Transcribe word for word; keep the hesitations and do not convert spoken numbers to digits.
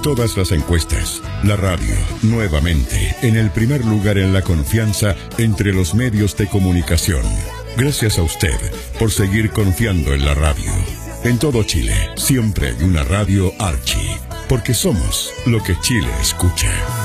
todas las encuestas. La radio, nuevamente, en el primer lugar en la confianza entre los medios de comunicación. Gracias a usted por seguir confiando en la radio. En todo Chile, siempre hay una radio Archie, porque somos lo que Chile escucha.